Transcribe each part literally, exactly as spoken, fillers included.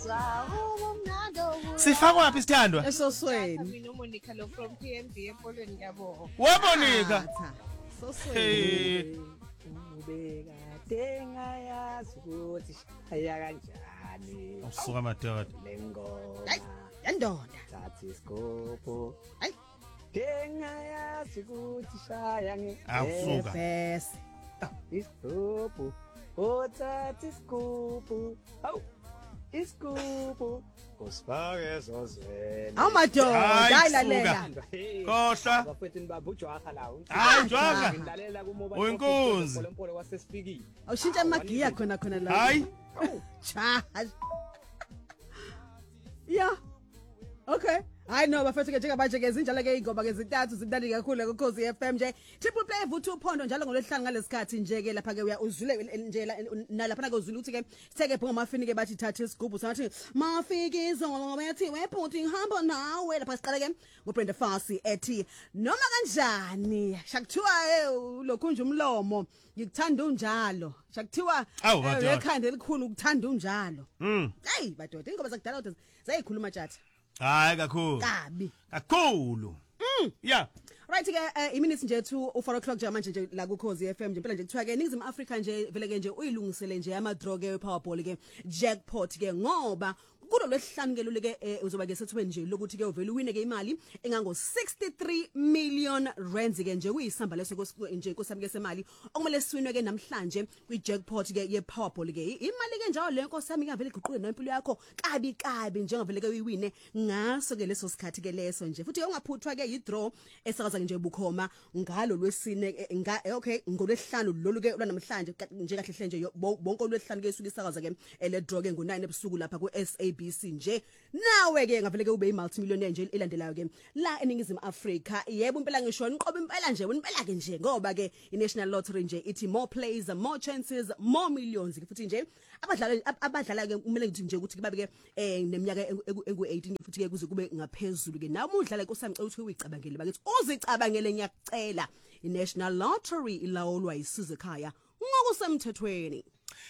Sifakwa yaphi sithandwa? Esosweni. Mina uMonica lo from P M B empolweni yabo. Wamonica. Sosweni. Ubeka tenga yazi ukuthi aya kanjani. Usuka madoda. Lengo. Hayi, yandoda. Thathi iskopo. Hayi. Tenga yazi ukuthi shaya nge. Awusuka. Bese. Iskopo. Othatha iskopo. Awu. Iskopo. Kusifake zozwena. Awu madoda, hayilalela. Khohla. Bafethu babujwaha la. Hayi jwaha. Ngilalela ku mobile. Uyinkunzi. Polempolo wasesifikile. Awushintsha amagiya khona khona la. Hayi. Cha. Yeah. Okay. Hayi no bafethu ke njengamanje ke zinjalo ke ingoba ke zintathu zintandi kakhulu ku Khosi F M nje. Triple play vuthu uphondo njalo ngolesihlanu ngalesikhathi nje ke lapha ke uya uzule nje nalapha ke uzule uthi ke seke phunga mafini ke bathi thatha isigubhu sathi mafiki izolo bethi webhuti ngihamba nawe lapha siqala ke ngoBrenda Fassie ethi noma kanjani shakuthiwa lokhu nje umlomo ngikuthanda unjalo shakuthiwa ekhanda elikhulu ukuthanda unjalo hey badoda ingoba zakudala kodwa zayikhuluma tjatha hayi kakhulu kabi kakhulu mm yeah right ke uh, iminutes nje to u four o'clock nje manje nje la ku Khosi F M nje phela nje kuthiwa ke Ningizimu Africa nje vele ke nje uyilungisele nje ama draw ke Powerball ke jackpot ke ngoba kulo lesihlanu ke luleke uzoba ke sethweni nje lokuthi ke uvela uwine ke imali engango sixty-three million rands ke nje kuyisamba leso nje kosamike semali okumele siwinwe ke namhlanje kwi jackpot ke ye Powerball ke imali ke njalo le nkosami ngavele iguquke nempilo yakho kabi kabi njengavele ke uyiwine ngaso ke leso sikhathi ke leso nje futhi ungaphuthwa ke yi draw esakaza nje bukhoma ngalo lwesine okay ngolwesihlanu lolu ke namhlanje nje kahle hle nje bonke olwesihlanu ke isuke isakaza ke le draw ke ngo nine ebusuku lapha ku S A B C nje nawe ke ngavele ke ube imultimillionaire nje elandelayo ke la eNingizimu Africa yebo impela ngisho niqoba impela nje unimpela ke nje ngoba ke iNational Lottery nje ithi more plays more chances more millions futhi nje abadlali abadlala ke kumele ngithi nje ukuthi babe ke eh neminyaka engu eighteen futhi ke kuze kube ngaphezulu ke nawe umdlala kosamcela ukuthi uyicabangele bakithi uzicabangele ngiyakucela iNational Lottery ilawulwa isizwe ekhaya ngokusemthethweni.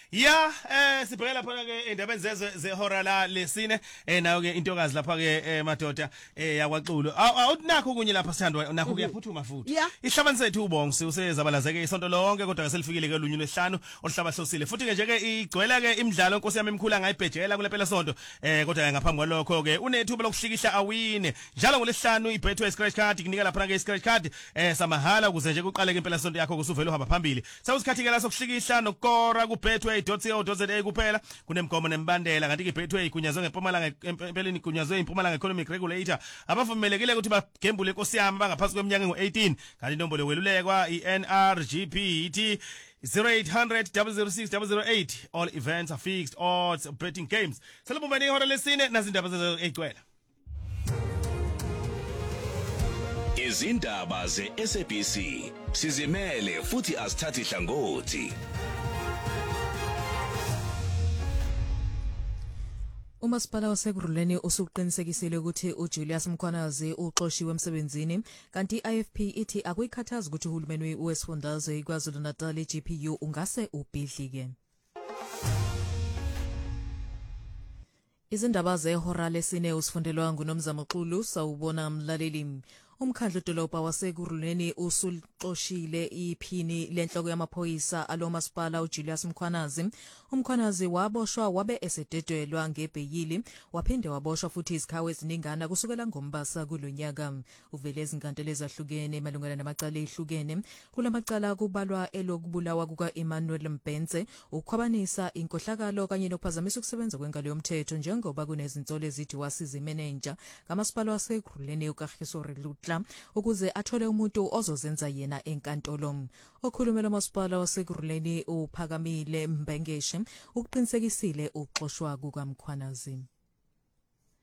Ya eh sibhekela lapha ke indaba ezeze zehora la lesine eh nayo ke intokazi lapha ke madoda eh yakwaXulu awunakho kunye lapha sithandwa nakho kuyaphuthuma futhi ihlabani sethu ubonga usezabalaza ke isonto lonke kodwa ke selifikile ke lunyu lesihlanu oluhlaba hlosile futhi ke nje ke igcwele ke imidlalo inkosi yami emkhulu ngayibhejela kule phela sonto eh kodwa ngaphambi kwalokho ke unethuba lokuhlikihla awine njalo ngolesihlanu ibhethwe scratch card kunika lapha ke scratch card eh samahala ukuze nje kuqale ke impela sonto yakho kusuvela uhamba phambili sawusikhathi ke la sokuhlikihla nokora kubhethwe .co.za kuphela kunemgomo nembandela kanti ke Betway igunyazwe ngeMpumalanga empeleni igunyazwe iMpumalanga Economic Regulator abavumelekile ukuthi bagembule inkosi yami bangaphansi kweminyaka ngo eighteen kanti inombolo welulekwa iN R G P ithi zero eight hundred double zero six double zero eight all events are fixed odds betting games selubumene ihora lesine nazindaba zezigcwele izindaba ze S A B C sizimele futhi asithathi hlangothi. Umasipala waseGruleni usuqinisekisile ukuthi uJulius Mkhwanazi uxoshiwe emsebenzini kanti I F P ithi akuyikhathazi ukuthi uhulumeni wesifundazwe KwaZulu-Natal iG P U ungase ubhidlike. Izindaba zehora lesine usifundelwa nguNomzamo Xulu sawubona mlaleli. Umkhandlu dolobha waseGruleni usulxoshile iphini lenhloko yamaphoyisa alo masipala uJulius Mkhwanazi. Umkhwanazi waboshwa wabe esededwelwa ngebheyili waphinde waboshwa futhi izikhawe eziningana kusukela ngoMbasa kulonyaka. Uvele izinkantolo ezahlukene malungana namacala ehlukene kulamacala kubalwa elokubulawa kuka Emmanuel Mbenze ukukhwabanisa inkohlakalo kanye nokuphazamisa ukusebenza kwenkalo yomthetho njengoba kunezinsolo ezithi wasiza imanager kamasipala waseGruleni uKagiso Relutla ukuze athole umuntu ozozenza yena enkantolo. Okhulumela umasipala waseGruleni uPhakamile Mbengeshe uqinisekisile uxoshwa kukaMkhwanazi.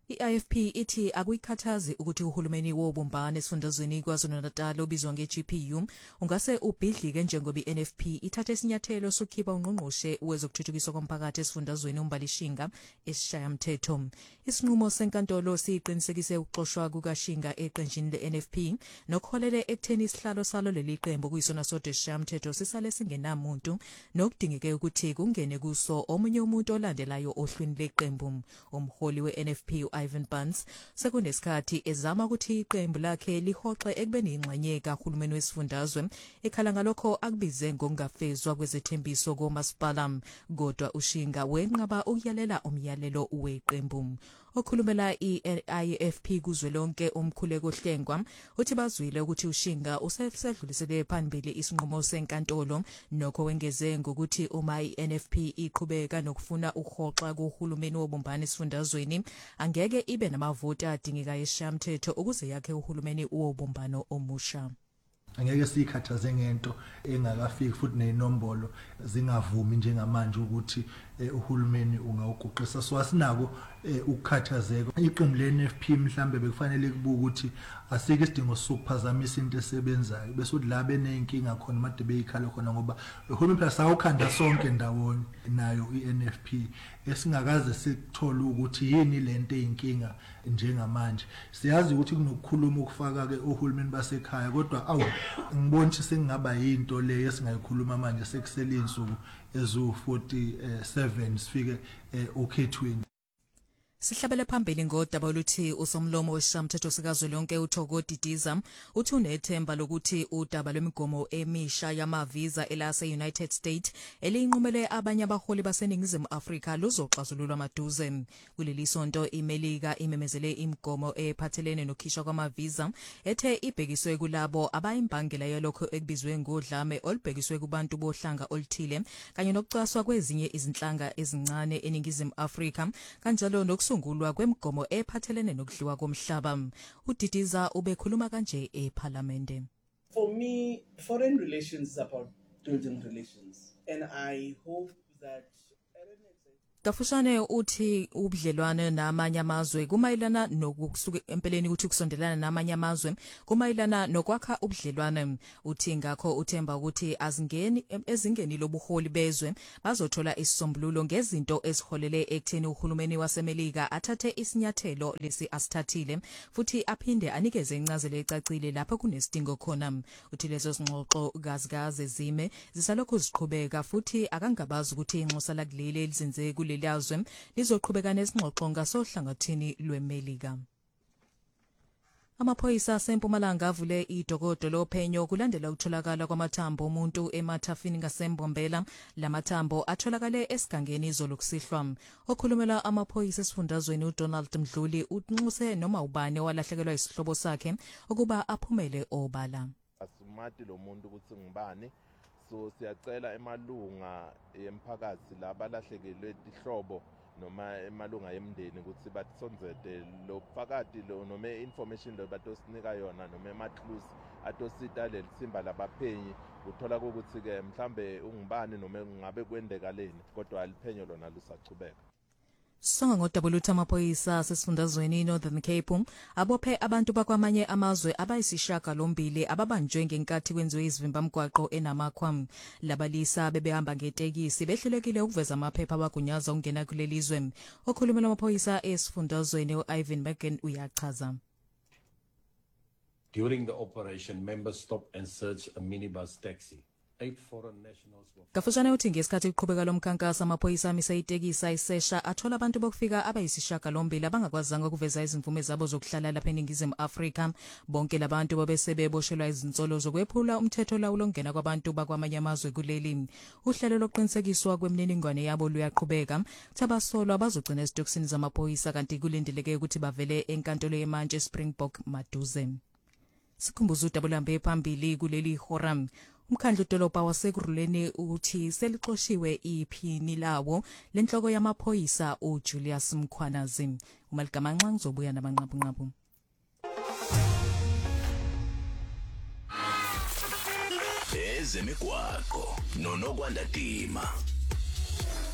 I-I F P ithi akuyikhathazi ukuthi uhulumeni wobumbano esifundazweni KwaZulu-Natal obizwa nge-G P U ungase ubhidlike njengoba i-N F P ithathe isinyathelo sokukhipha ungqongqoshe wezokuthuthukiswa komphakathi esifundazweni uMbalishinga esishayamthetho. Isinqumo senkantolo siqinisekise ukuxoshwa kukaShinga eqenjini le-N F P nokholele ekutheni isihlalo salo leli qembu kuyisona sodwa esishayamthetho sisale singenamuntu nokudingeke ukuthi kungene kuso omunye umuntu olandelayo ohlwini leqembu. Umholi we-N F P Ivan Bunce sekunesikhathi ezama ukuthi iqembu lakhe lihoxe ekubeni ingxenye kahulumeni wesifundazwe ekhala ngalokho akubize ngokungafezwa kwezethembiso komasipala kodwa uShinga wenqaba ukuyalela umyalelo weqembu. Okhulumela i-I F P kuzwelonke umkhuleko Hlengwa uthi bazwile ukuthi uShinga usesedlulisele phambili isinqumo senkantolo nokho wengeze ngokuthi uma i-N F P iqhubeka nokufuna ukuhoxa kuhulumeni wobumbano esifundazweni angeke ibe namavoti adingeka eshamthetho ukuze yakhe uhulumeni wobumbano omusha. Angeke sikhathaze ngento engakafiki futhi nenombolo zingavumi njengamanje ukuthi uhulumeni ungawuguqisa so asinako ukukhathazeka. Iqembu le-N F P mhlambe bekufanele kubuka ukuthi asike isidingo sokuphazamisa into esebenzayo bese uthi la benenkinga khona made beyikhala khona ngoba uhulumeni phela sawukhanda sonke ndawonye nayo i-N F P esingakaze sikuthola ukuthi yini lento eyinkinga njengamanje. Siyazi ukuthi kunokukhuluma ukufaka ke uhulumeni basekhaya kodwa awu ngibona ukuthi sengaba yinto le esingayikhuluma manje sekusele insuku ezu forty-seven sifike okhethweni. Sihlabele phambili ngodaba oluthi usomlomo weshamthetho sikazwelonke uThoko Didiza uthi unethemba lokuthi udaba lwemigomo emisha yamavisa elase United States eliyinqumele abanye abaholi baseningizimu Afrika luzoxazululwa maduze. Kuleli sonto iMelika imemezele imigomo ephathelene nokhishwa kwamavisa ethe ibhekiswe kulabo abayimbangela yalokho ekubizwe ngodlame olubhekiswe kubantu bohlanga oluthile kanye nokucwaswa kwezinye izinhlanga ezincane eningizimu Afrika kanjalo nokusu sungulwa kwemigomo ephathelene nokudliwa komhlaba. uDidiza ubekhuluma kanje eParliament. For me, foreign relations is about building relations, and I hope that Kafushane uthi ubudlelwane namanye amazwe kumayilana nokusuka empeleni ukuthi kusondelana namanye amazwe kumayilana nokwakha ubudlelwane. Uthi ngakho uthemba ukuthi azingeni ezingeni lobuholi bezwe bazothola isisombululo ngezinto eziholele ekutheni uhulumeni waseMelika athathe isinyathelo lesi asithathile futhi aphinde anikeze incazelo ecacile lapho kunesidingo khona. Uthi lezo singxoxo kazikaze zime zisalokho ziqhubeka futhi akangabazi ukuthi inxosa lakuleli lizenze kule lelazwe lizoqhubeka nesingxoxo ngasohlangathini lweMelika. Amaphoyisa aseMpumalanga avule idokodo lophenyo kulandela ukutholakala kwamathambo omuntu emathafini ngaseMbombela. Lamathambo atholakale esigangeni izolo kusihlwa. Okhulumela amaphoyisa esifundazweni uDonald Mdluli unxuse noma ubani walahlekelwa isihlobo sakhe ukuba aphumele obala. Asumati lo muntu ukuthi ngibani. So siyacela emalunga emphakathi labalahlekelwe ihlobo noma emalunga yemndeni ukuthi bathonzete lo phakathi lo noma information lo batosinika yona noma ema clues atosita lelithimba labaphenyi uthola ukuthi ke mhlambe ungibani noma ngabe kwendekaleni kodwa aliphenyo lona lusachubeka. Songa ngodaba oluthi amaphoyisa sesifundazweni Northern Cape abophe abantu bakwamanye amazwe abayisishaka lombili ababanjwe ngenkathi kwenziwe izivimbamgwaqo enamakhwa. Labalisa bebehamba ngetekisi behlelekile ukuveza amaphepha abagunyaza ukungena kulelizwe. Okhulumela amaphoyisa esifundazweni uIvan Megan uyachaza. During the operation, members stopped and searched a minibus taxi. Eight foreign nationals were Kafushane uthi ngesikhathi uqhubeka lomkhankaso amaphoyisa amisa itekisi ayisesha athola abantu bokufika abayisishaka lombili abangakwazanga ukuveza izimvume zabo zokuhlala lapha eNingizimu Afrika. Bonke labantu babesebeboshelwa izinsolo zokwephula umthetho lawo longena kwabantu bakwamanye amazwe kuleli. Uhlelo lokuqinisekiswa kwemininingwane yabo luyaqhubeka. Thabasolwa bazogcina esitokisini zamaphoyisa kanti kulindeleke ukuthi bavele enkantolo yemanje Springbok maduze. Sikhumbuza udabulambe phambili kuleli horam. Umkhandlu dolobha wasekuruleni uthi selixoshiwe iphini lawo lenhloko yamaphoyisa uJulius Mkhwanazi. Umalgamanxa ngizobuya namanqabunqabu. Ezemigwaqo nonokwanda dima.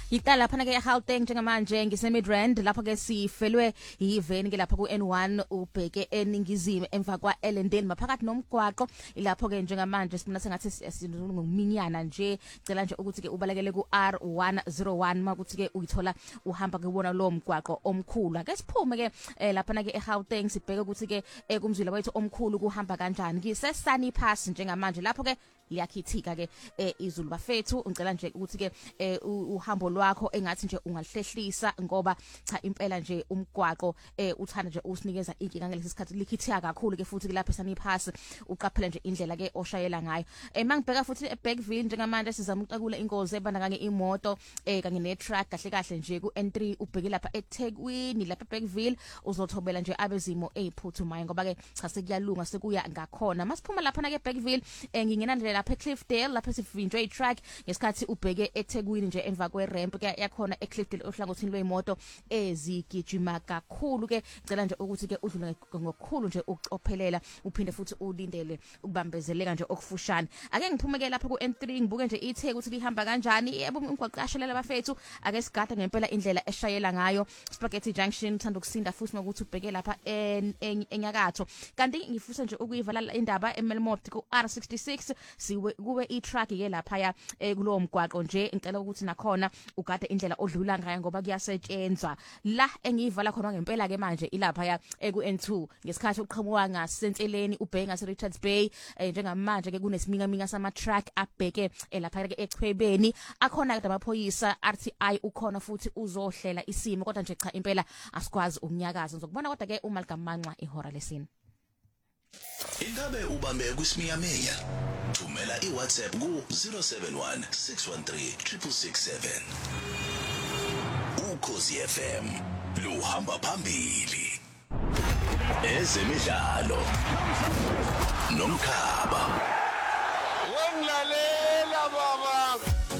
Yiqala lapha ke eGauteng njengamanje ngise Midrand lapha ke sifelwe yiveni ke lapha ku N one ubheke eningizimu emva kwa Ellendale maphakathi nomgwaqo ilapho ke njengamanje sibona sengathi singokuminyana nje cela nje ukuthi ke ubalekele ku R one oh one makuthi ke uyithola uhamba ke ubona lo mgwaqo omkhulu ake siphume ke lapha ke eGauteng sibheke ukuthi ke kumzila wethu omkhulu kuhamba kanjani ngise Sunny Pass njengamanje lapho ke liyakhithika ke izulu bafethu ngicela nje ukuthi ke uhambo lwakho engathi nje ungahlehlisa ngoba cha impela nje umgwaqo uthanda nje usinikeza inkinga ngalesi sikhathi likhithika kakhulu ke futhi lapha Sunny Pass uqaphela nje indlela ke oshayela ngayo mangibheka futhi eBackville njengamanje sizama ukuqakula ingozi ebandakanye imoto kanye netruck kahle kahle nje ku N three ubheke lapha eThekwini lapha eBackville uzothobela nje abezimo eziphuthumayo ngoba ke cha sekuyalunga sekuya ngakhona masiphuma lapha na ke eBackville ngingena lapha eCliffdale lapha sivinjwe itrack ngesikhathi ubheke eThekwini nje emva kweramp ke yakhona eCliffdale ohlangothini lwemoto ezigijima kakhulu ke ngicela nje ukuthi ke udlule ngokukhulu nje ukucophelela uphinde futhi ulindele ukubambezeleka nje okufushane ake ngiphumeke lapha ku N three ngibuke nje iThe ukuthi lihamba kanjani yebo umgwaqashelela bafethu ake sigada ngempela indlela eshayela ngayo Spaghetti Junction thanda ukusinda futhi ngokuthi ubheke lapha enyakatho kanti ngifuse nje ukuyivala indaba eMelmort ku R sixty-six siwe kube iTruck ke lapha ya kulowo mgwaqo nje ngicela ukuthi nakhona ugade indlela odlula ngayo ngoba kuyasetshenzwa la engiyivala khona ngempela ke manje ilapha ya ku N two ngesikhathi uqhamuka ngasenteleni ubheke ngase Richards Bay njengamanje ke kunesminga minga sama truck abheke lapha ke eChwebeni akhona ke amaphoyisa R T I ukhona futhi uzohlela isimo kodwa nje cha impela asikwazi umnyakazo ngizokubona kodwa ke uMalgamanxa ihora lesine. Ingabe ubambe kusiminyaminya thumela iWhatsApp ku zero seven one six one three six six seven Ukhozi F M luhamba phambili ezemidlalo nomkhaba wemlalela baba.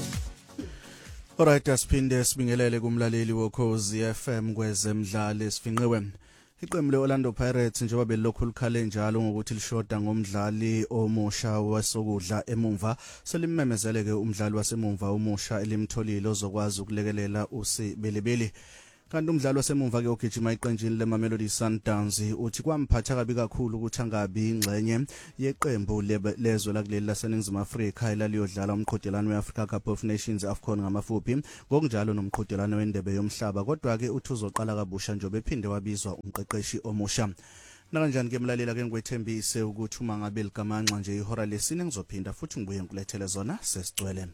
Alright asiphinde sibingelele kumlaleli wokhozi F M kwezemidlalo esifinqiwe iqembu leOrlando Pirates njengoba belokhu likhale njalo ngokuthi lishoda ngomdlali omusha wasokudla emumva selimemezele ke umdlali wasemumva omusha elimtholile ozokwazi ukulekelela uSibelebele kanti umdlali wasemumva ke ogijima iqenjini leMamelodi Sundowns uthi kwamphatha kabi kakhulu ukuthi angabi ingxenye yeqembu lezwe lakuleli laseNingizimu Afrika elaliyodlala umqhudelano weAfrica Cup of Nations AFCON ngamafuphi ngokunjalo nomqhudelano wendebe yomhlaba kodwa ke uthi uzoqala kabusha njobe ephinde wabizwa umqeqeshi omusha nakanjani ke mlalela ke ngwethembise ukuthi uma ngabe ligamanxa nje ihora lesine ngizophinda futhi ngibuye ngilethele zona sesicwele.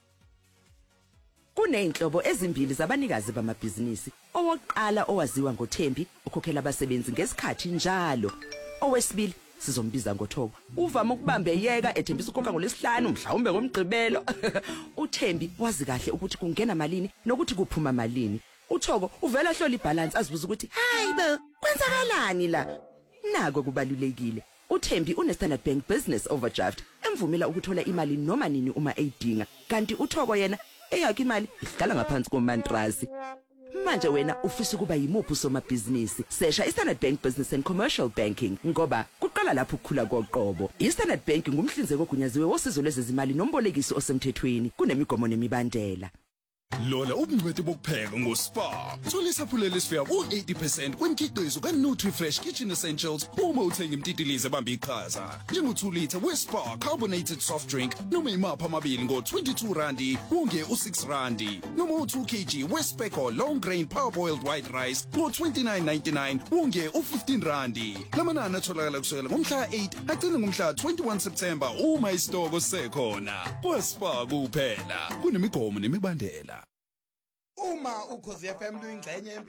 Kuneyinhlobo ezimbili zabanikazi bamabhizinisi. Owokuqala owaziwa ngoThembi ukhokhela abasebenzi ngesikhathi njalo. Owesibili sizombiza ngoThoko. Uvama ukubambeyeka ethembisa ukhokha ngolesihlanu mhlawumbe ngomgqibelo. uThembi wazi kahle ukuthi kungena malini nokuthi kuphuma malini. uThoko uvela hlola ibalance azibuza ukuthi hayibo kwenzakalani la. Nako kubalulekile. uThembi uneStandard Bank Business Overdraft emvumela ukuthola imali noma nini uma eyidinga. Kanti uThoko yena eyakhe imali ihlala ngaphansi komantrasi. Manje wena ufisa kuba yimuphi somabhizinisi sesha iStandard Bank Business and Commercial Banking ngoba kuqala lapho ukukhula koqobo. iStandard Bank ngumhlinzeki ogunyaziwe wosizo lwezezimali nombolekisi osemthethweni kunemigomo nemibandela. Lola ubungcweti bokupheka ngoSpar. Thola isaphulelo esifika ku eighty percent kwemikhiqizo kaNutriFresh Kitchen Essentials uma uthenga imtitilize bamba iqhaza. Njengo two litre weSpar carbonated soft drink noma imapha amabili ngo twenty-two randi unge u six randi. Noma two kilograms weSpecco long grain parboiled white rice ngo twenty-nine ninety-nine unge u fifteen randi. Lamanani atholakala kusukela ngomhla eight agcina ngomhla twenty-one September uma isitoko sekhona. weSpar kuphela kunemigomo nemibandela. Uma ukhozi F M luyingxenye